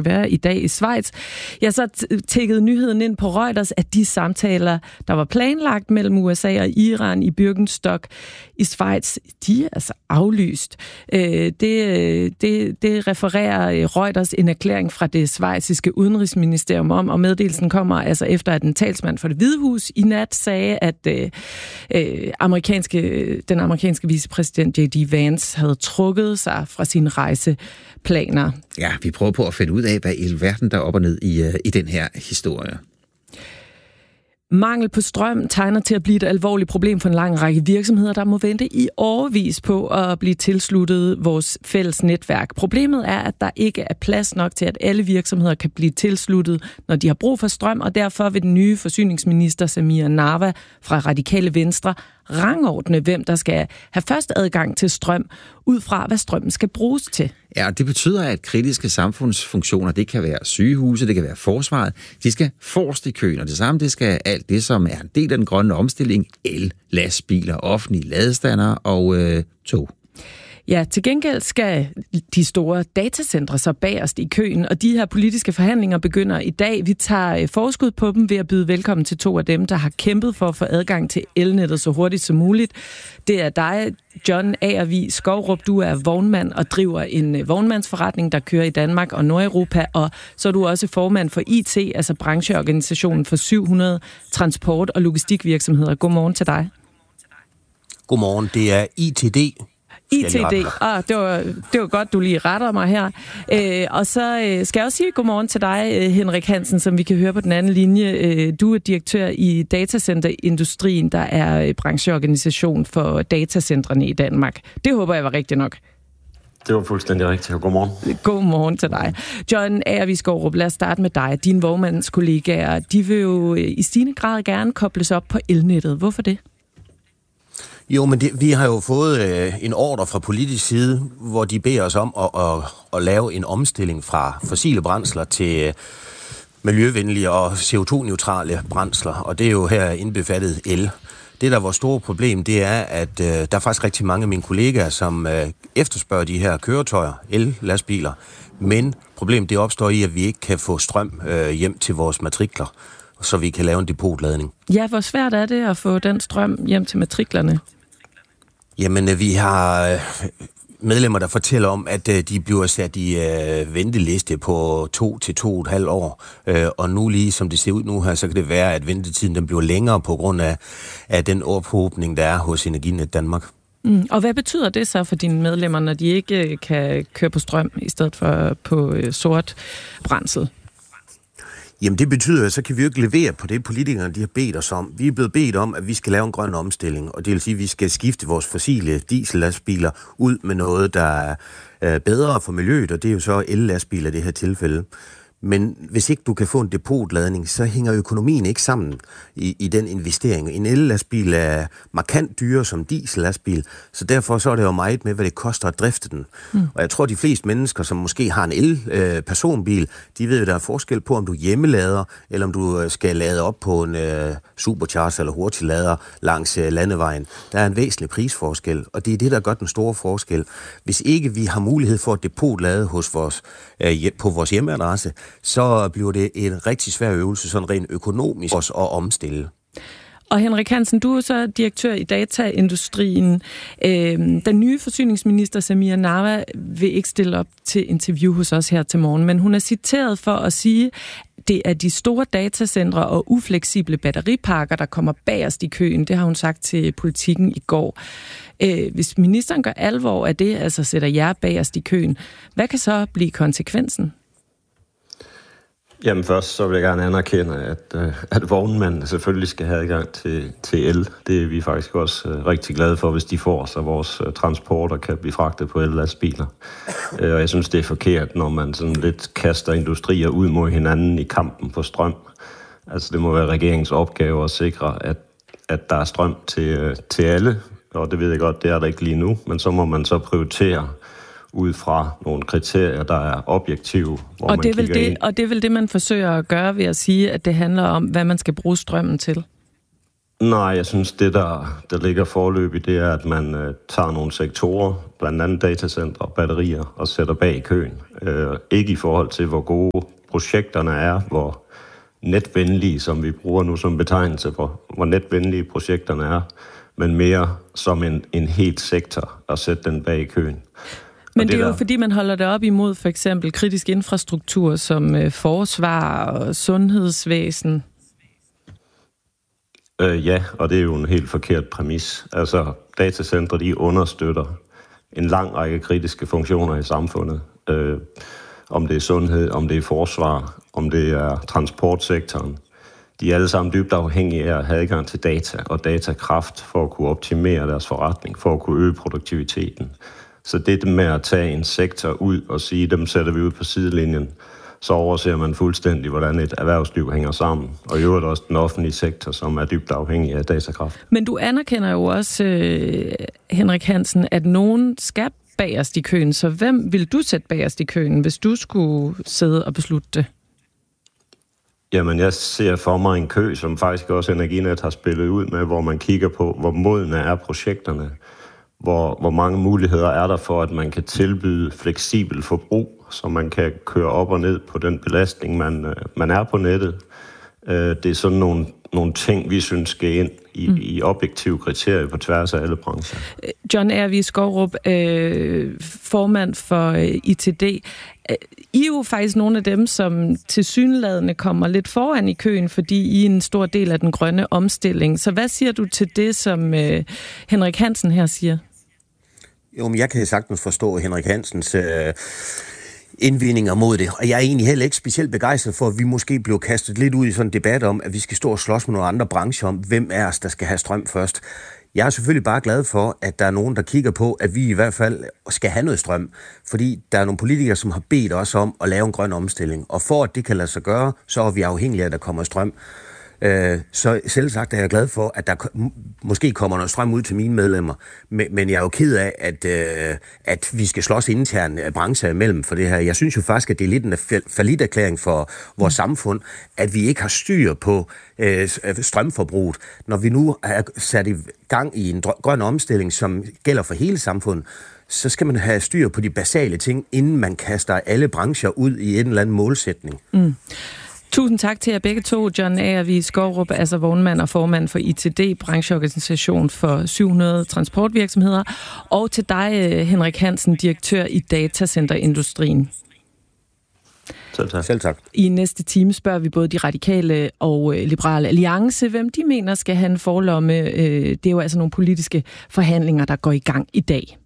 skal være i dag i Schweiz. Jeg så tækkede nyheden ind på Reuters, at de samtaler, der var planlagt mellem USA og Iran i Birkenstock i Schweiz, de er altså aflyst. Det refererer Reuters en erklæring fra det schweiziske udenrigsministerium om, og meddelelsen kommer altså efter, at en talsmand for Det Hvide Hus i nat sagde, at den amerikanske vicepræsident J.D. Vance havde trukket sig fra sine rejseplaner. Ja, vi prøver på at finde ud af, hvad i verden der er op og ned i den her historie. Mangel på strøm tegner til at blive et alvorligt problem for en lang række virksomheder, der må vente i årevis på at blive tilsluttet vores fælles netværk. Problemet er, at der ikke er plads nok til, at alle virksomheder kan blive tilsluttet, når de har brug for strøm, og derfor vil den nye forsyningsminister Samir Narwa fra Radikale Venstre rangordne, hvem der skal have først adgang til strøm, ud fra hvad strømmen skal bruges til. Ja, og det betyder, at kritiske samfundsfunktioner, det kan være sygehuse, det kan være forsvaret, de skal forrest i køen, og det samme, det skal alt det, som er en del af den grønne omstilling, el, lastbiler, offentlige ladestandere og tog. Ja, til gengæld skal de store datacentre så bagerst i køen, og de her politiske forhandlinger begynder i dag. Vi tager forskud på dem ved at byde velkommen til 2 af dem, der har kæmpet for at få adgang til elnettet så hurtigt som muligt. Det er dig, John Agervig Skovrup. Du er vognmand og driver en vognmandsforretning, der kører i Danmark og Nordeuropa, og så er du også formand for IT, altså brancheorganisationen for 700 transport- og logistikvirksomheder. Godmorgen til dig. Godmorgen, det er ITD. ITD. Det var godt, du lige retter mig her. Og så skal jeg også sige godmorgen til dig, Henrik Hansen, som vi kan høre på den anden linje. Du er direktør i datacenterindustrien, der er brancheorganisation for datacentrene i Danmark. Det håber jeg var rigtigt nok. Det var fuldstændig rigtigt. Godmorgen. Godmorgen til dig. John Agervig Skovrup, lad os starte med dig. Dine vognmandskollegaer, de vil jo i stigende grad gerne kobles op på elnettet. Hvorfor det? Jo, men vi har jo fået en ordre fra politisk side, hvor de beder os om at lave en omstilling fra fossile brændsler til miljøvenlige og CO2-neutrale brændsler, og det er jo her indbefattet el. Det, der er vores store problem, det er, at der er faktisk rigtig mange af mine kollegaer, som efterspørger de her køretøjer, el-lastbiler, men problemet det opstår i, at vi ikke kan få strøm hjem til vores matrikler, så vi kan lave en depotladning. Ja, hvor svært er det at få den strøm hjem til matriklerne? Jamen, vi har medlemmer, der fortæller om, at de bliver sat i venteliste på 2 til 2,5 år. Og nu lige som det ser ud nu her, så kan det være, at ventetiden den bliver længere på grund af den ophobning, der er hos Energinet Danmark. Og hvad betyder det så for dine medlemmer, når de ikke kan køre på strøm i stedet for på sort brændsel? Jamen det betyder, at så kan vi jo ikke levere på det, politikerne de har bedt os om. Vi er blevet bedt om, at vi skal lave en grøn omstilling, og det vil sige, at vi skal skifte vores fossile diesellastbiler ud med noget, der er bedre for miljøet, og det er jo så el-lastbiler i det her tilfælde. Men hvis ikke du kan få en depotladning, så hænger økonomien ikke sammen i den investering. En el-lastbil er markant dyrere som diesel-lastbil, så derfor så er det jo meget med, hvad det koster at drifte den. Og jeg tror, de fleste mennesker, som måske har en el-personbil, de ved jo, der er forskel på, om du hjemmelader, eller om du skal lade op på en supercharger eller hurtiglader langs landevejen. Der er en væsentlig prisforskel, og det er det, der gør den store forskel. Hvis ikke vi har mulighed for at depotlade hos på vores hjemmeadresse, så bliver det en rigtig svær øvelse, sådan rent økonomisk at omstille. Og Henrik Hansen, du er så direktør i dataindustrien. Den nye forsyningsminister Samir Narwa vil ikke stille op til interview hos os her til morgen, men hun er citeret for at sige, det er de store datacentre og ufleksible batteriparker, der kommer bagerst i køen. Det har hun sagt til Politikken i går. Hvis ministeren gør alvor af det, altså sætter jer bagerst i køen, hvad kan så blive konsekvensen? Jamen først så vil jeg gerne anerkende, at vognmændene selvfølgelig skal have adgang til el. Det er vi faktisk også rigtig glade for, hvis de får, så vores transporter kan blive fragtet på el-lastbiler. Og jeg synes, det er forkert, når man sådan lidt kaster industrier ud mod hinanden i kampen på strøm. Altså det må være regeringens opgave at sikre, at der er strøm til alle. Og det ved jeg godt, det er der ikke lige nu, men så må man så prioritere ud fra nogle kriterier, der er objektive, hvor og man det kigger ind. Og det er vel det, man forsøger at gøre ved at sige, at det handler om, hvad man skal bruge strømmen til? Nej, jeg synes, det der ligger foreløbig, det er, at man tager nogle sektorer, blandt andet datacentre og batterier, og sætter bag i køen. Ikke i forhold til, hvor gode projekterne er, hvor netvenlige, som vi bruger nu som betegnelse, hvor netvenlige projekterne er, men mere som en helt sektor at sætte den bag i køen. Men det er jo fordi, man holder det op imod for eksempel kritisk infrastruktur som forsvar og sundhedsvæsen. Ja, og det er jo en helt forkert præmis. Altså, datacentre, de understøtter en lang række kritiske funktioner i samfundet. Om det er sundhed, om det er forsvar, om det er transportsektoren. De er alle sammen dybt afhængige af at have adgang til data og datakraft for at kunne optimere deres forretning, for at kunne øge produktiviteten. Så det med at tage en sektor ud og sige, dem sætter vi ud på sidelinjen, så overser man fuldstændig, hvordan et erhvervsliv hænger sammen. Og i øvrigt også den offentlige sektor, som er dybt afhængig af datakraft. Men du anerkender jo også, Henrik Hansen, at nogen skal bagerst i køen. Så hvem vil du sætte bagerst i køen, hvis du skulle sidde og beslutte det? Jamen, jeg ser for mig en kø, som faktisk også Energinet har spillet ud med, hvor man kigger på, hvor modne er projekterne. Hvor mange muligheder er der for, at man kan tilbyde fleksibel forbrug, så man kan køre op og ned på den belastning, man er på nettet. Det er sådan nogle ting, vi synes skal ind i objektive kriterier på tværs af alle brancher. John Ervig Skovrup, formand for ITD. I er jo faktisk nogle af dem, som tilsyneladende kommer lidt foran i køen, fordi I er en stor del af den grønne omstilling. Så hvad siger du til det, som Henrik Hansen her siger? Jo, men jeg kan sagtens forstå Henrik Hansens indvendinger mod det, og jeg er egentlig heller ikke specielt begejstret for, at vi måske bliver kastet lidt ud i sådan en debat om, at vi skal stå og slås med nogle andre brancher om, hvem er os, der skal have strøm først. Jeg er selvfølgelig bare glad for, at der er nogen, der kigger på, at vi i hvert fald skal have noget strøm, fordi der er nogle politikere, som har bedt os om at lave en grøn omstilling, og for at det kan lade sig gøre, så er vi afhængige af, at der kommer strøm. Så selv sagt er jeg glad for, at der måske kommer noget strøm ud til mine medlemmer, men jeg er jo ked af, at vi skal slås internt brancher imellem for det her. Jeg synes jo faktisk, at det er lidt en falliterklæring for vores samfund, at vi ikke har styr på strømforbruget. Når vi nu er sat i gang i en grøn omstilling, som gælder for hele samfundet, så skal man have styr på de basale ting, inden man kaster alle brancher ud i en eller anden målsætning. Mm. Tusind tak til jer begge to, John Ervig Skovrup, altså vognmand og formand for ITD, brancheorganisation for 700 transportvirksomheder, og til dig, Henrik Hansen, direktør i datacenterindustrien. Selv tak. I næste time spørger vi både de radikale og Liberale Alliance, hvem de mener skal have en forlomme. Det er jo altså nogle politiske forhandlinger, der går i gang i dag.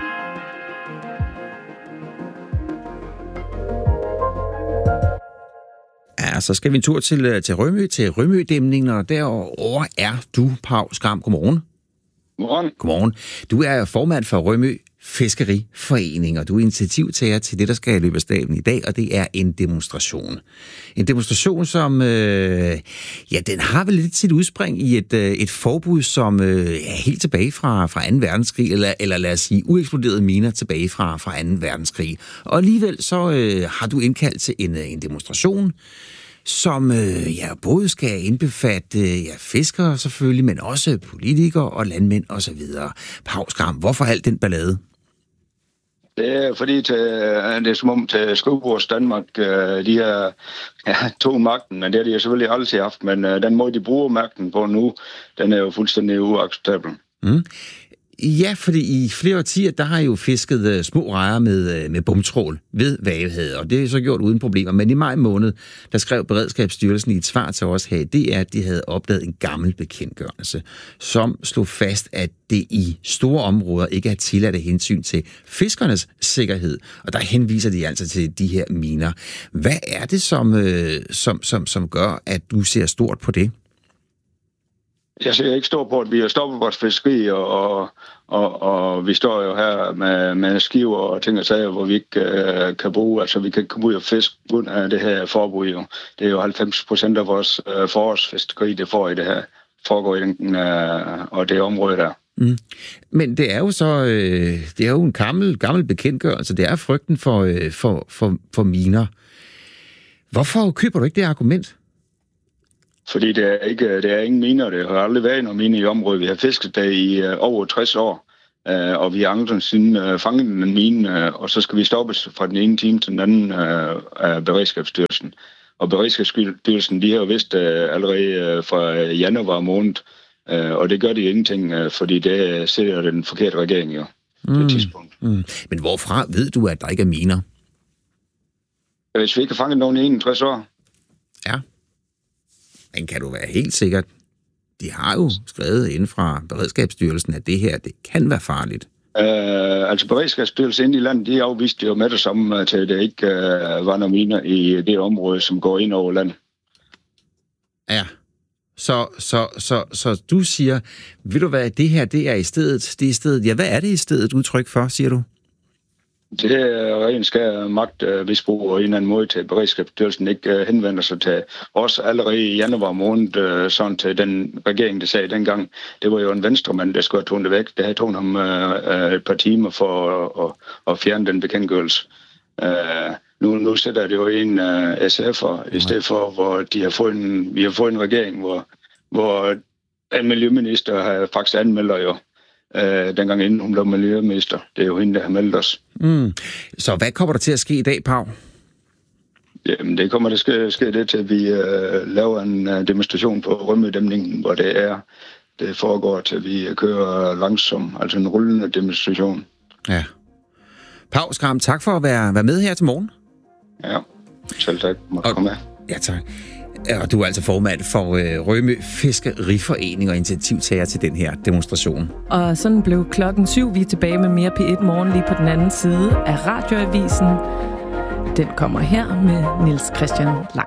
Ja, så skal vi en tur til Rømø, til Rømødæmningen, og derovre er du, Pau Skram. Godmorgen. Godmorgen. Du er formand for Rømø Fiskeriforening, og du er initiativtager til det, der skal løbe af stablen i dag, og det er en demonstration. En demonstration, som den har vel lidt sit udspring i et forbud, som er helt tilbage fra 2. verdenskrig, eller lad os sige ueksploderede miner tilbage fra 2. verdenskrig. Og alligevel så har du indkaldt til en demonstration, som både skal indbefatte fiskere selvfølgelig, men også politikere og landmænd osv. Pau Skram, hvorfor alt den ballade? Det er fordi, det er som om til Skovborgs Danmark, de tog magten, men det har de selvfølgelig altid haft, men den måde, de bruger magten på nu, den er jo fuldstændig uacceptabel. Mm. Ja, fordi i flere årtier, der har jo fisket små rejer med bomtrål ved Vadehavet, og det er så gjort uden problemer. Men i maj måned, der skrev Beredskabsstyrelsen i et svar til os her i DR, at de havde opdaget en gammel bekendtgørelse, som slog fast, at det i store områder ikke er tilladt af hensyn til fiskernes sikkerhed. Og der henviser de altså til de her miner. Hvad er det, som gør, at du ser stort på det? Jeg ser ikke stort på, at vi har stoppet vores fiskeri, og vi står jo her med skiver og ting og sager, hvor vi ikke kan bruge. Altså, vi kan komme ud og fiske uden af det her forbud. Jo. Det er jo 90% af vores forårsfiskeri, det foregår i den, og det område der. Mm. Men det er jo så det er jo en gammel bekendtgørelse. Det er frygten for miner. Hvorfor køber du ikke det argument? Fordi der er ingen miner. Det har aldrig været nogen miner i området. Vi har fisket der i over 60 år. Og vi har aldrig siden fanget en mine, og så skal vi stoppes fra den ene time til den anden af Beredskabsstyrelsen. Og Beredskabsstyrelsen, de har jo vidst allerede fra januar måned, og det gør de ingenting, fordi det sætter den forkerte regering jo på et tidspunkt. Men hvorfra ved du, at der ikke er miner? Hvis vi ikke har fanget nogen i 61 år. Ja. Men kan du være helt sikkert? De har jo skrevet inden fra Beredskabsstyrelsen, at det her, det kan være farligt. Altså Beredskabsstyrelsen inde i landet, de afviste jo med det samme til, at der ikke var nogen miner i det område, som går ind over landet. Ja. Så du siger, ved du hvad, det her, det er i stedet. Ja, hvad er det i stedet udtryk for, siger du? Det er rent skær magtmisbrug og en eller anden måde til Beredskabsstyrelsen ikke henvender sig til os allerede i januar måned, sådan til den regering, der sagde dengang. Det var jo en venstremand, der skulle have taget det væk. Det havde taget ham et par timer for at fjerne den bekendtgørelse. Nu sætter det jo en SF'er i stedet for, hvor vi har fået en regering, hvor en miljøminister har faktisk anmelder jo. Dengang inden hun blev miljøminister. Det er jo hende, der har meldt os. Så hvad kommer der til at ske i dag, Pau? Jamen, det kommer til at ske det til, at vi laver en demonstration på Rømødæmningen, hvor det foregår til, at vi kører langsomt, altså en rullende demonstration. Ja. Pau Skram, tak for at være med her til morgen. Ja, selv tak. Må komme med. Ja, tak. Og du er altså formand for Rømø Fiskeriforening og initiativtager til den her demonstration. Og sådan blev 7:00. Vi er tilbage med mere P1 Morgen lige på den anden side af Radioavisen. Den kommer her med Niels Christian Lang.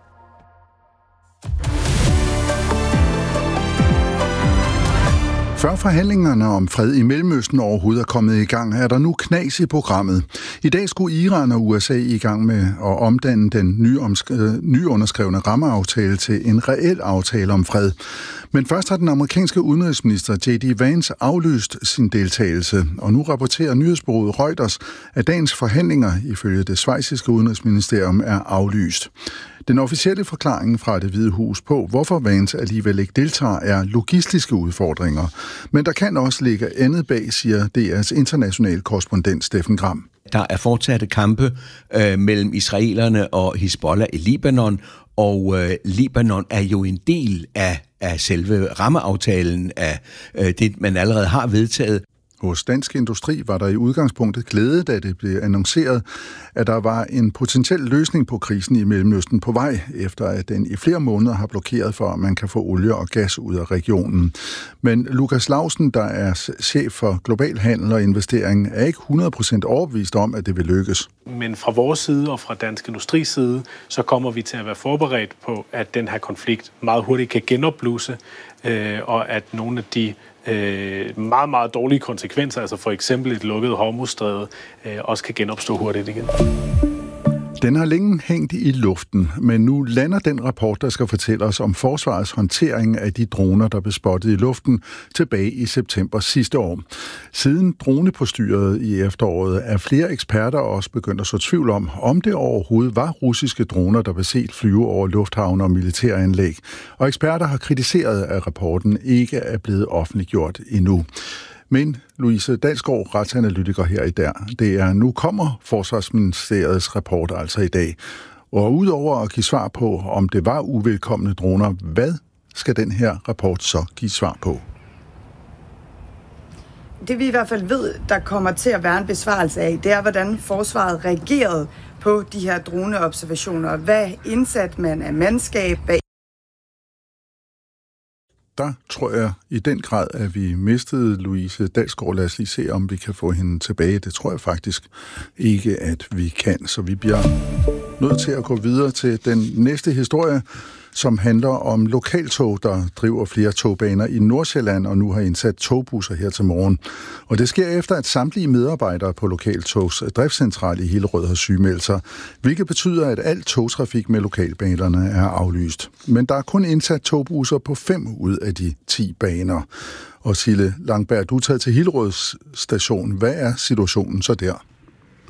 Før forhandlingerne om fred i Mellemøsten overhovedet er kommet i gang, er der nu knas i programmet. I dag skulle Iran og USA i gang med at omdanne den nyunderskrevne rammeaftale til en reel aftale om fred. Men først har den amerikanske udenrigsminister J.D. Vance aflyst sin deltagelse, og nu rapporterer nyhedsbureauet Reuters, at dagens forhandlinger ifølge det schweiziske udenrigsministerium er aflyst. Den officielle forklaring fra Det Hvide Hus på, hvorfor Vance alligevel ikke deltager, er logistiske udfordringer. Men der kan også ligge andet bag, siger DR's internationale korrespondent Steffen Gram. Der er fortsatte kampe mellem israelerne og Hizbollah i Libanon, og Libanon er jo en del af selve rammeaftalen af det, man allerede har vedtaget. Hos Dansk Industri var der i udgangspunktet glæde, da det blev annonceret, at der var en potentiel løsning på krisen i Mellemøsten på vej, efter at den i flere måneder har blokeret for, at man kan få olie og gas ud af regionen. Men Lukas Lausen, der er chef for global handel og investering, er ikke 100% overbevist om, at det vil lykkes. Men fra vores side og fra Dansk Industris side, så kommer vi til at være forberedt på, at den her konflikt meget hurtigt kan genopblusse, og at nogle af de meget, meget dårlige konsekvenser, altså for eksempel et lukket Hormuzstræde, også kan genopstå hurtigt igen. Den har længe hængt i luften, men nu lander den rapport, der skal fortælle os om forsvarets håndtering af de droner, der blev spottet i luften tilbage i september sidste år. Siden dronepostyret i efteråret er flere eksperter også begyndt at så tvivl om det overhovedet var russiske droner, der blev set flyve over lufthavne og militæranlæg. Og eksperter har kritiseret, at rapporten ikke er blevet offentliggjort endnu. Men Louise Dalsgaard, retsanalytiker her i DR, nu kommer Forsvarsministeriets rapport altså i dag. Og udover at give svar på, om det var uvelkomne droner, hvad skal den her rapport så give svar på? Det vi i hvert fald ved, der kommer til at være en besvarelse af, det er, hvordan forsvaret reagerede på de her droneobservationer. Hvad indsat man af mandskab? Der tror jeg i den grad, at vi mistede Louise Dalsgaard. Lad os lige se, om vi kan få hende tilbage. Det tror jeg faktisk ikke, at vi kan. Så vi bliver nødt til at gå videre til den næste historie, som handler om lokaltog, der driver flere togbaner i Nordsjælland og nu har indsat togbusser her til morgen. Og det sker efter, at samtlige medarbejdere på lokaltogs driftscentral i Hillerød har sygemeldt sig, hvilket betyder, at al togtrafik med lokalbanerne er aflyst. Men der er kun indsat togbusser på 5 ud af de 10 baner. Og Sille Langberg, du er taget til Hillerøds station. Hvad er situationen så der?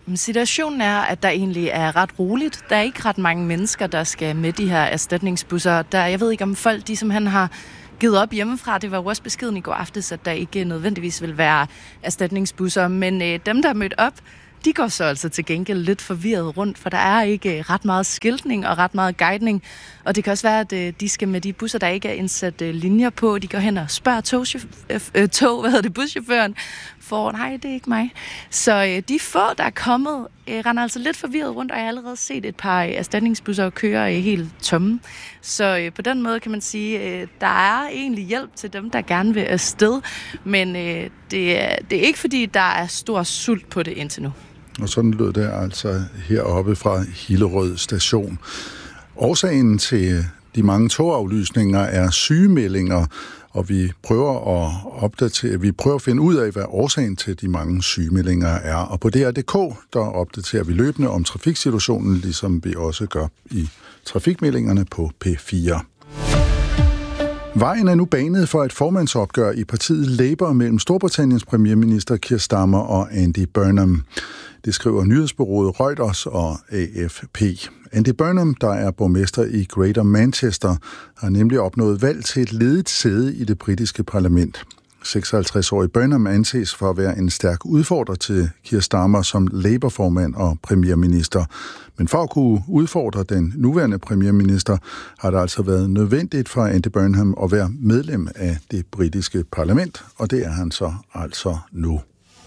Situationen er, at der egentlig er ret roligt. Der er ikke ret mange mennesker, der skal med de her erstatningsbusser. Jeg ved ikke, om folk de simpelthen har givet op hjemmefra. Det var jo også beskeden i går aftes, at der ikke nødvendigvis vil være erstatningsbusser. Men dem, der er mødt op, de går så altså til gengæld lidt forvirret rundt, for der er ikke ret meget skiltning og ret meget guidning. Og det kan også være, at de skal med de busser, der ikke er indsat linjer på. De går hen og spørger buschaufføren, for nej, det er ikke mig. Så de få, der er kommet, render altså lidt forvirret rundt, og jeg har allerede set et par erstatningsbusser køre helt tomme. Så på den måde kan man sige, der er egentlig hjælp til dem, der gerne vil afsted, men det er ikke fordi, der er stor sult på det indtil nu. Og sådan lød det altså heroppe fra Hillerød station. Årsagen til de mange togaflysninger er sygemeldinger, og vi prøver at finde ud af, hvad årsagen til de mange sygemeldinger er. Og på DR.dk, der opdaterer vi løbende om trafiksituationen, ligesom vi også gør i trafikmeldingerne på P4. Vejen er nu banet for et formandsopgør i partiet Labour mellem Storbritanniens premierminister Keir Starmer og Andy Burnham. Det skriver nyhedsbureauet Reuters og AFP. Andy Burnham, der er borgmester i Greater Manchester, har nemlig opnået valg til et ledigt sæde i det britiske parlament. 56-årig Burnham anses for at være en stærk udfordrer til Keir Starmer som Labour-formand og premierminister. Men for at kunne udfordre den nuværende premierminister, har det altså været nødvendigt for Andy Burnham at være medlem af det britiske parlament, og det er han så altså nu.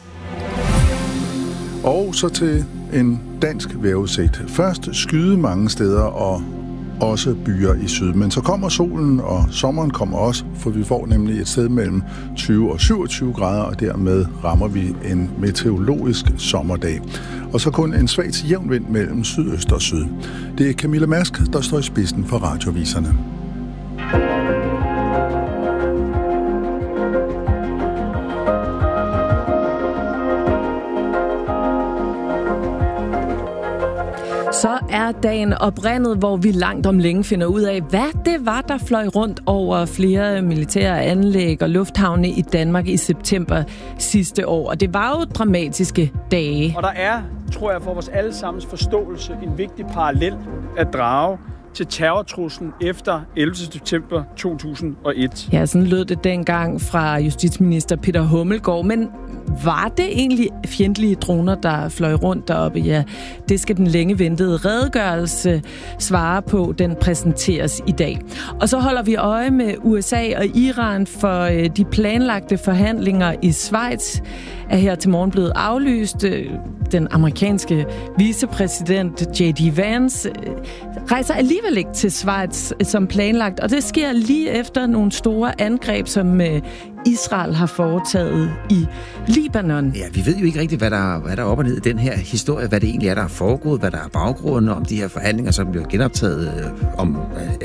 Og så til en dansk vejrudsigt. Først skyde mange steder og også byer i syd, men så kommer solen, og sommeren kommer også, for vi får nemlig et sted mellem 20 og 27 grader, og dermed rammer vi en meteorologisk sommerdag. Og så kun en svag til jævn vind mellem sydøst og syd. Det er Camilla Mask, der står i spidsen for radioviserne. Så er dagen oprindet, hvor vi langt om længe finder ud af, hvad det var, der fløj rundt over flere militære anlæg og lufthavne i Danmark i september sidste år. Og det var jo dramatiske dage. Og der er, tror jeg, for vores allesammens forståelse en vigtig parallel at drage til terrortruslen efter 11. september 2001. Ja, sådan lød det dengang fra justitsminister Peter Hummelgaard. Men var det egentlig fjendtlige droner, der fløj rundt deroppe? Ja, det skal den længe ventede redegørelse svare på. Den præsenteres i dag. Og så holder vi øje med USA og Iran, for de planlagte forhandlinger i Schweiz er her til morgen blevet aflyst. Den amerikanske vicepræsident J.D. Vance rejser alligevel ikke til Schweiz som planlagt, og det sker lige efter nogle store angreb, som Israel har foretaget i Libanon. Ja, vi ved jo ikke rigtigt, hvad der er op og ned i den her historie, hvad det egentlig er, der er foregået, hvad der er baggrunden om de her forhandlinger, som bliver genoptaget om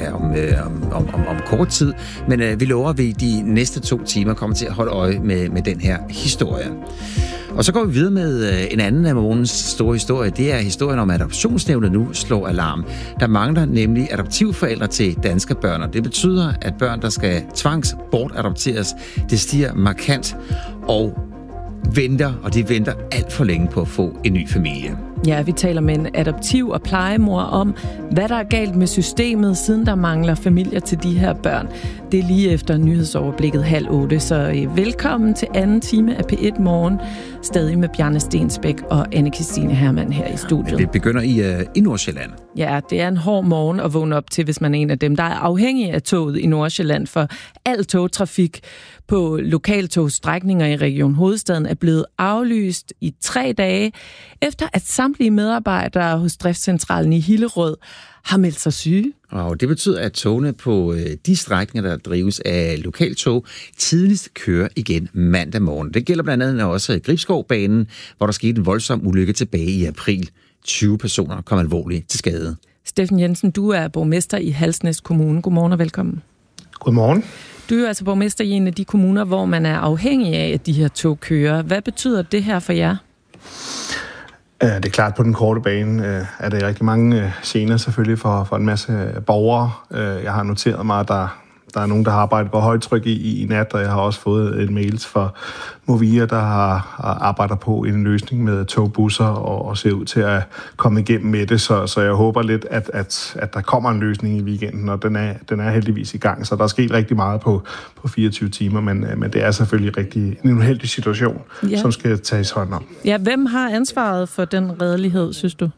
kort tid. Men vi lover, at vi de næste 2 timer kommer til at holde øje med den her historie. Og så går vi videre med en anden af morgens store historie. Det er historien om, at Adoptionsnævnet nu slår alarm. Der mangler nemlig adoptivforældre til danske børn, og det betyder, at børn, der skal tvangsbortadopteres, det stiger markant og de venter alt for længe på at få en ny familie. Ja, vi taler med en adoptiv- og plejemor om, hvad der er galt med systemet, siden der mangler familier til de her børn. Det er lige efter nyhedsoverblikket 7:30, så velkommen til anden time af P1 Morgen. Stadig med Bjarne Stensbæk og Anne-Kristine Hermann her i studiet. Vi begynder i Nordsjælland. Ja, det er en hård morgen at vågne op til, hvis man er en af dem, der er afhængig af toget i Nordsjælland, for al togtrafik på lokaltogstrækninger i Region Hovedstaden er blevet aflyst i 3 dage, efter at samtlige medarbejdere hos driftscentralen i Hillerød har meldt sig syge. Og det betyder, at togene på de strækninger, der drives af lokaltog, tidligst kører igen mandag morgen. Det gælder blandt andet også Gribskovbanen, hvor der skete en voldsom ulykke tilbage i april. 20 personer kom alvorligt til skade. Steffen Jensen, du er borgmester i Halsnæs Kommune. Godmorgen og velkommen. Godmorgen. Du er jo altså borgmester i en af de kommuner, hvor man er afhængig af, at de her tog kører. Hvad betyder det her for jer? Det er klart, på den korte bane er der rigtig mange gener selvfølgelig for en masse borgere. Jeg har noteret mig, at Der er nogen, der har arbejdet på højtryk i nat, og jeg har også fået en mails fra Movia, der arbejder på en løsning med togbusser og ser ud til at komme igennem med det. Så jeg håber lidt, at der kommer en løsning i weekenden, og den er heldigvis i gang. Så der er sket rigtig meget på 24 timer, men det er selvfølgelig en uheldig situation, som skal tages hånd om. Ja, hvem har ansvaret for den redelighed, synes du?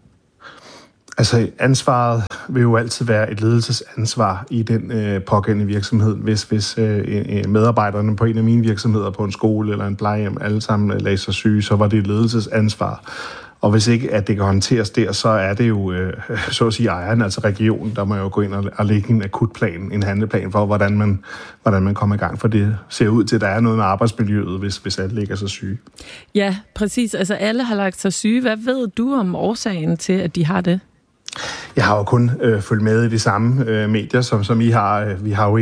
Altså, ansvaret vil jo altid være et ledelsesansvar i den pågældende virksomhed. Hvis medarbejderne på en af mine virksomheder på en skole eller en plejehjem alle sammen lagde sig syge, så var det et ledelsesansvar. Og hvis ikke, at det kan håndteres der, så er det jo, så at sige, ejeren, altså regionen, der må jo gå ind og lægge en akutplan, en handleplan for, hvordan man kommer i gang. For det ser ud til, at der er noget med arbejdsmiljøet, hvis alle ligger sig syge. Ja, præcis. Altså alle har lagt sig syge. Hvad ved du om årsagen til, at de har det? Jeg har jo kun fulgt med i de samme medier, som I har.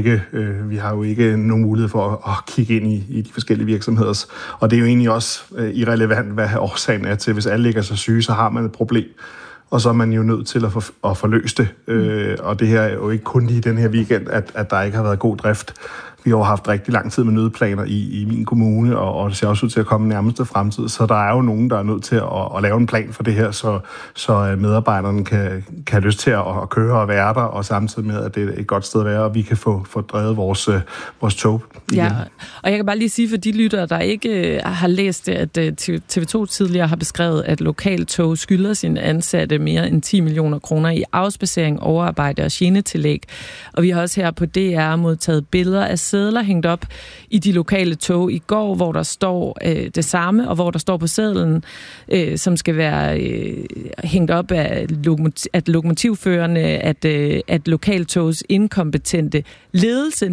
Vi har jo ikke nogen mulighed for at kigge ind i de forskellige virksomheder. Og det er jo egentlig også irrelevant, hvad årsagen er til. Hvis alle ligger så syge, så har man et problem. Og så er man jo nødt til at få løst det. Og det her er jo ikke kun lige den her weekend, at der ikke har været god drift. Vi har jo haft rigtig lang tid med nødplaner i min kommune, og det ser også ud til at komme nærmeste fremtid. Så der er jo nogen, der er nødt til at lave en plan for det her, så medarbejderne kan have lyst til at køre og være der, og samtidig med, at det er et godt sted at være, og vi kan få drevet vores tog igen. Ja, og jeg kan bare lige sige for de lyttere, der ikke har læst det, at TV2 tidligere har beskrevet, at Lokaltog skylder sine ansatte mere end 10 millioner kroner i afspacering, overarbejde og genetillæg. Og vi har også her på DR modtaget billeder af sedler hængt op i de lokale tog i går, hvor der står det samme, og hvor der står på sedlen, som skal være hængt op af lokomotivførerne, at lokaltogs inkompetente ledelse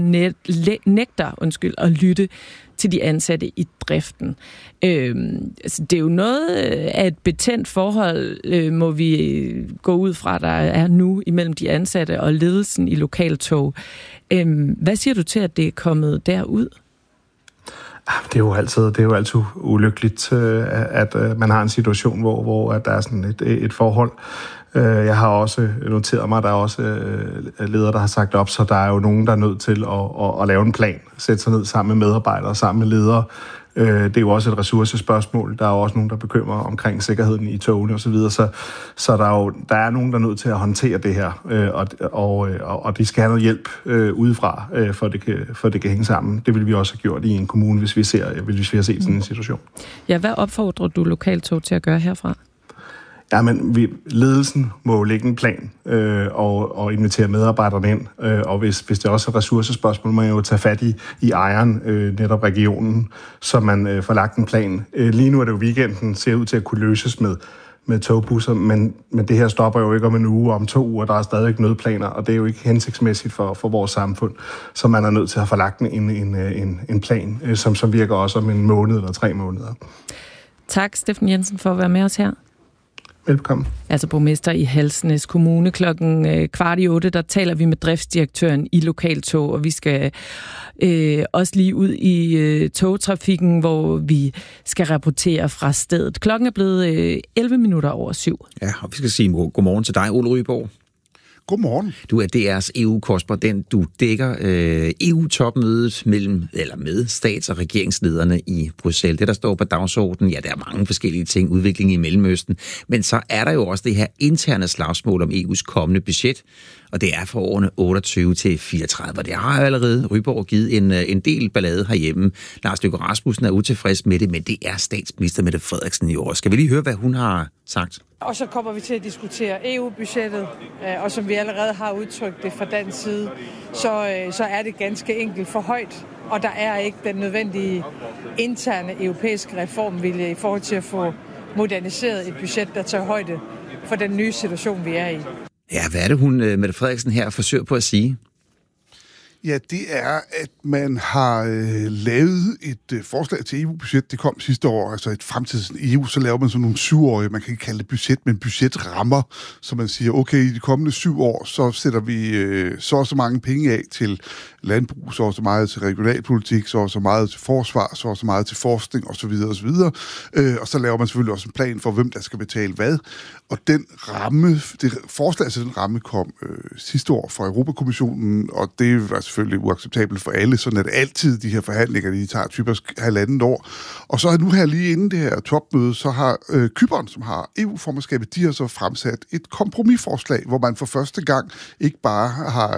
nægter at lytte til de ansatte i driften. Det er jo noget af et betændt forhold, må vi gå ud fra, der er nu imellem de ansatte og ledelsen i Lokaltog. Hvad siger du til, at det er kommet derud? Det er jo altid ulykkeligt, at man har en situation, hvor der er sådan et forhold. Jeg har også noteret mig, at der er også ledere, der har sagt op, så der er jo nogen, der er nødt til at lave en plan, sætte sig ned sammen med medarbejdere, sammen med ledere. Det er jo også et ressourcespørgsmål. Der er jo også nogen, der bekymrer omkring sikkerheden i togene osv. Så der er nogen, der er nødt til at håndtere det her, og de skal have noget hjælp udefra, for det kan hænge sammen. Det vil vi også have gjort i en kommune, hvis vi har set sådan en situation. Ja, hvad opfordrer du Lokaltog til at gøre herfra? Ja, men ledelsen må lægge en plan og invitere medarbejderne ind. Og hvis det også er ressourcespørgsmål, må man jo tage fat i ejeren, netop regionen, så man får lagt en plan. Lige nu er det jo weekenden, ser ud til at kunne løses med togbusser, men det her stopper jo ikke om en uge, om 2 uger. Der er stadig nødplaner, og det er jo ikke hensigtsmæssigt for vores samfund. Så man er nødt til at få lagt en plan, som virker også om en måned eller 3 måneder. Tak, Steffen Jensen, for at være med os her. Velkommen. Altså borgmester i Halsnæs Kommune. 7:15, der taler vi med driftsdirektøren i Lokaltog, og vi skal også lige ud i togtrafikken, hvor vi skal rapportere fra stedet. Klokken er blevet 11:07. Ja, og vi skal sige godmorgen til dig, Ole Ryborg. Godmorgen. Du er DR's EU-korrespondent. Du dækker EU-topmødet med stats- og regeringslederne i Bruxelles. Det, der står på dagsordenen, ja, der er mange forskellige ting, udvikling i Mellemøsten, men så er der jo også det her interne slagsmål om EU's kommende budget, og det er fra årene 28 til 34. Og det har jo allerede Ryborg givet en del ballade herhjemme. Lars Løkke Rasmussen er utilfreds med det, men det er statsminister Mette Frederiksen i år. Skal vi lige høre, hvad hun har sagt? Og så kommer vi til at diskutere EU-budgettet, og som vi allerede har udtrykt det fra dansk side, så er det ganske enkelt for højt, og der er ikke den nødvendige interne europæiske reformvilje i forhold til at få moderniseret et budget, der tager højde for den nye situation, vi er i. Ja, hvad er det, Mette Frederiksen her forsøger på at sige? Ja, det er, at man har lavet et forslag til EU-budget. Det kom sidste år, altså et fremtids EU, så laver man sådan nogle 7-årige, man kan ikke kalde det budget, men budgetrammer, så man siger, okay, i de kommende 7 år, så sætter vi så mange penge af til landbrug, så meget til regionalpolitik, så meget til forsvar, så meget til forskning osv. osv. Og så laver man selvfølgelig også en plan for, hvem der skal betale hvad. Og den ramme, det forslag til den ramme kom sidste år fra Europakommissionen, og det er selvfølgelig uacceptabelt for alle, sådan at altid de her forhandlinger, de tager typisk 1,5 år. Og så nu her lige inden det her topmøde, så har Cypern, som har EU-formandskabet, de har så fremsat et kompromisforslag, hvor man for første gang ikke bare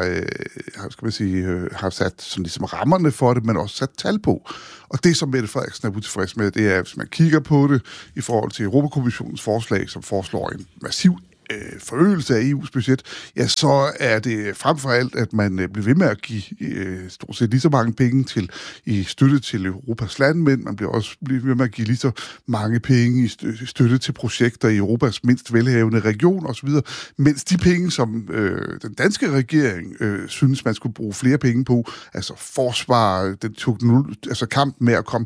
har sat sådan ligesom rammerne for det, men også sat tal på. Og det, som Mette Frederiksen er utilfreds med, det er, hvis man kigger på det i forhold til Europakommissionens forslag, som foreslår en massiv forøgelse af EU's budget, ja, så er det frem for alt, at man bliver ved med at give stort set lige så mange penge i støtte til Europas landmænd. Man bliver også ved med at give lige så mange penge i støtte til projekter i Europas mindst velhavende region osv., mens de penge, som den danske regering synes, man skulle bruge flere penge på, altså forsvar, kampen med at komme,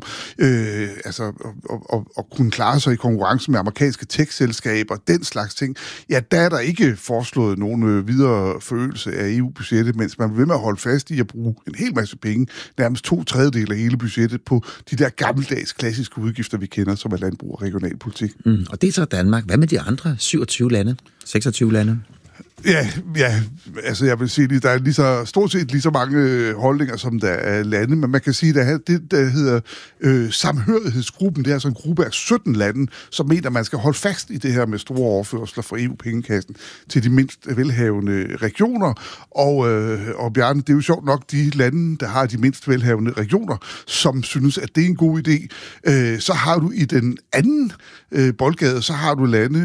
og kunne klare sig i konkurrence med amerikanske tech-selskaber, den slags ting, ja, der er der ikke foreslået nogen videre forøgelse af EU-budgettet, mens man vil ved med at holde fast i at bruge en hel masse penge, nærmest 2/3 af hele budgettet, på de der gammeldags klassiske udgifter, vi kender, som er landbrug og regionalpolitik. Og det er så Danmark. Hvad med de andre 27 lande? 26 lande? Ja, altså jeg vil sige, der er stort set lige så mange holdninger, som der er lande, men man kan sige, at det, der hedder samhørighedsgruppen, det er altså en gruppe af 17 lande, som mener, at man skal holde fast i det her med store overførsler fra EU-pengekassen til de mindst velhavende regioner. Og Bjarne, det er jo sjovt nok de lande, der har de mindst velhavende regioner, som synes, at det er en god idé. Så har du i den anden boldgade, så har du lande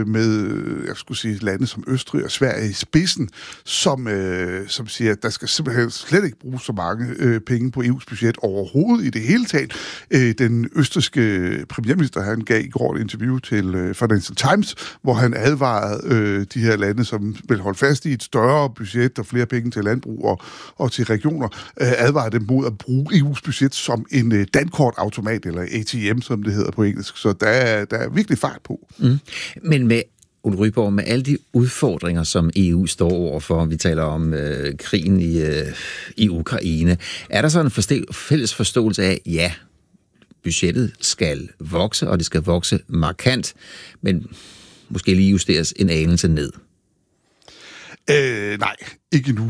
lande som Østrig og Sverige i spidsen, som siger, at der skal simpelthen slet ikke bruges så mange penge på EU's budget overhovedet i det hele taget. Den østrigske premierminister, han gav i går et interview til Financial Times, hvor han advarede de her lande, som vil holde fast i et større budget og flere penge til landbrug og til regioner, advarede dem mod at bruge EU's budget som en dankortautomat, eller ATM, som det hedder på engelsk. Så der er virkelig fart på. Men med Ole Ryborg, med alle de udfordringer, som EU står overfor, vi taler om krigen i Ukraine, er der så en fælles forståelse af, ja, budgettet skal vokse, og det skal vokse markant, men måske lige justeres en anelse ned? Nej, ikke endnu.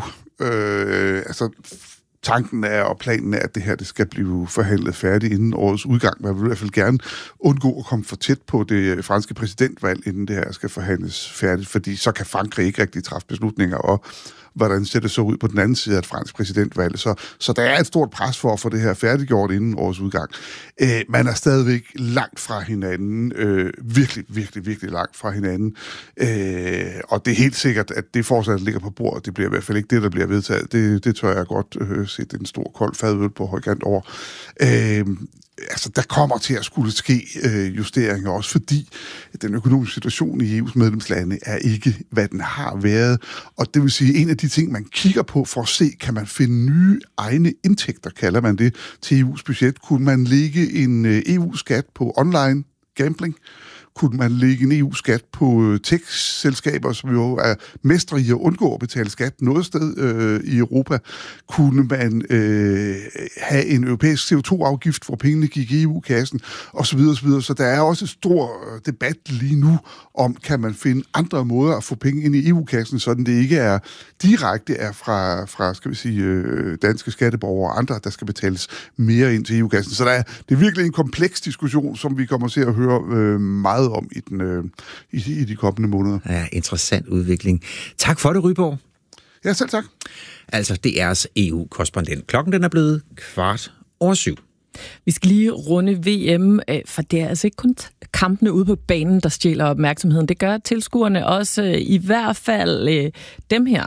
Tanken er, og planen er, at det her det skal blive forhandlet færdigt inden årets udgang. Man vil i hvert fald gerne undgå at komme for tæt på det franske præsidentvalg, inden det her skal forhandles færdigt, fordi så kan Frankrig ikke rigtig træffe beslutninger, og hvordan ser det så ud på den anden side af et fransk præsidentvalg. Så der er et stort pres for at få det her færdiggjort inden årets udgang. Man er stadigvæk langt fra hinanden. Virkelig, virkelig, virkelig langt fra hinanden. Og det er helt sikkert, at det fortsat ligger på bordet. Det bliver i hvert fald ikke det, der bliver vedtaget. Det tør jeg godt sætte en stor kold fadøl på højkant over. Der kommer til at skulle ske justeringer også, fordi den økonomiske situation i EU's medlemslande er ikke, hvad den har været. Og det vil sige, en af de ting, man kigger på for at se, kan man finde nye egne indtægter, kalder man det, til EU's budget. Kunne man lægge en EU-skat på online gambling? Kunne man lægge en EU-skat på tech-selskaber, som jo er mestre i at undgå at betale skat noget sted i Europa? Kunne man have en europæisk CO2-afgift, hvor pengene gik i EU-kassen, osv. osv. Så der er også en stor debat lige nu om, kan man finde andre måder at få penge ind i EU-kassen, så det ikke er direkte fra skal vi sige, danske skatteborgere og andre, der skal betales mere ind til EU-kassen. Så det er virkelig en kompleks diskussion, som vi kommer til at høre meget om i de kommende måneder. Ja, interessant udvikling. Tak for det, Ryborg. Ja, selv tak. Altså, DR's EU-korrespondent. Klokken den er blevet 7:15. Vi skal lige runde VM, for det er altså ikke kun kampene ude på banen, der stjæler opmærksomheden. Det gør tilskuerne også, i hvert fald dem her.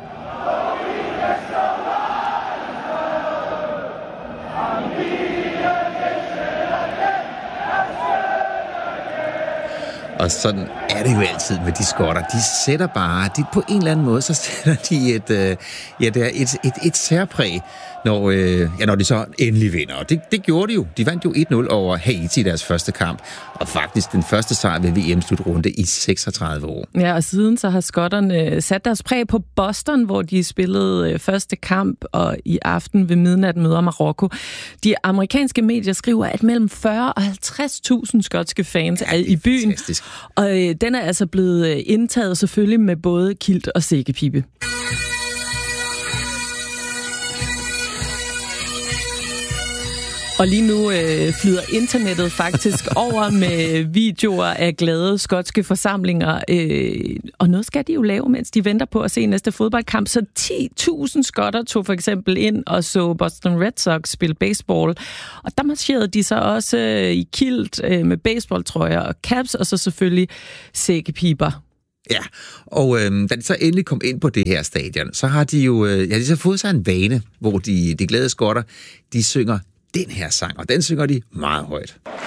Og sådan er det jo altid med de skotter. De sætter bare, på en eller anden måde, så sætter de et særpræg, når de så endelig vinder. Og det gjorde de jo. De vandt jo 1-0 over Haiti i deres første kamp. Og faktisk den første sejr ved VM-slutrunde i 36 år. Ja, og siden så har skotterne sat deres præg på Boston, hvor de spillede første kamp, og i aften ved midnat møder Marokko. De amerikanske medier skriver, at mellem 40 og 50.000 skotske fans er i byen. Fantastisk. Og den er altså blevet indtaget selvfølgelig med både kilt og sækkepibe. Og lige nu flyder internettet faktisk over med videoer af glade skotske forsamlinger. Og noget skal de jo lave, mens de venter på at se næste fodboldkamp. Så 10.000 skotter tog for eksempel ind og så Boston Red Sox spille baseball. Og der marcherede de så også i kilt med baseballtrøjer og caps, og så selvfølgelig sækkepiber. Ja, og da de så endelig kom ind på det her stadion, så har de jo de så fået sig en vane, hvor de glade skotter, de synger den her sang, og den synger de meget højt.